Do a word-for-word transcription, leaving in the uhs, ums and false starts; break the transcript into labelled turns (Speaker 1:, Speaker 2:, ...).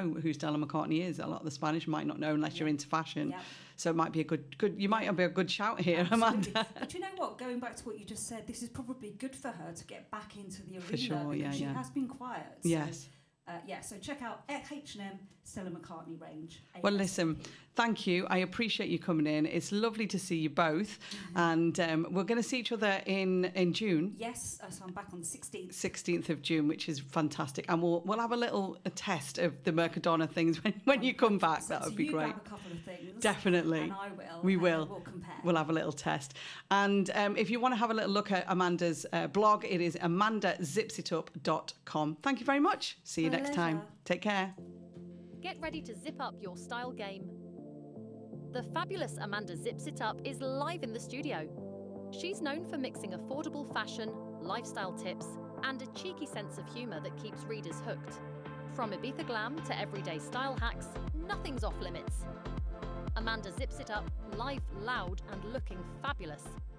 Speaker 1: know who Stella McCartney is. A lot of the Spanish might not know unless yeah. you're into fashion. Yeah. So it might be a good, good. You might be a good shout here,
Speaker 2: Absolutely.
Speaker 1: Amanda.
Speaker 2: But you know what? Going back to what you just said, this is probably good for her to get back into the arena
Speaker 1: for sure,
Speaker 2: because
Speaker 1: yeah,
Speaker 2: she
Speaker 1: yeah.
Speaker 2: has been quiet. So,
Speaker 1: yes.
Speaker 2: Uh, yeah, so check out H and M Stella McCartney range.
Speaker 1: Well, listen, thank you. I appreciate you coming in. It's lovely to see you both. Mm-hmm. And um, we're going to see each other in, in June.
Speaker 2: Yes, uh, so I'm back on the sixteenth.
Speaker 1: sixteenth of June, which is fantastic. And we'll we'll have a little a test of the Mercadona things when, when you come back.
Speaker 2: So,
Speaker 1: that would
Speaker 2: so
Speaker 1: be
Speaker 2: you
Speaker 1: great.
Speaker 2: Grab a couple of things.
Speaker 1: Definitely.
Speaker 2: And I will.
Speaker 1: We
Speaker 2: and
Speaker 1: will.
Speaker 2: We'll compare.
Speaker 1: We'll have a little test. And um, if you want to have a little look at Amanda's uh, blog, it is amanda zips it up dot com. Thank you very much. See you
Speaker 2: Pleasure.
Speaker 1: next time. Take care.
Speaker 3: Get ready to zip up your style game. The fabulous Amanda Zips It Up is live in the studio. She's known for mixing affordable fashion, lifestyle tips, and a cheeky sense of humour that keeps readers hooked. From Ibiza glam to everyday style hacks, nothing's off limits. Amanda Zips It Up, live, loud, and looking fabulous.